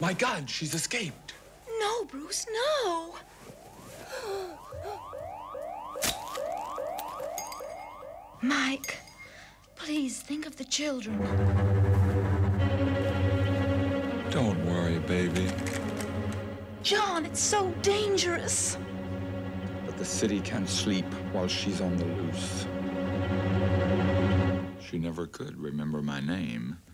My God, she's escaped. No, Bruce, no. Mike, please think of the children. Don't worry, baby. John, it's so dangerous. But the city can't sleep while she's on the loose. She never could remember my name.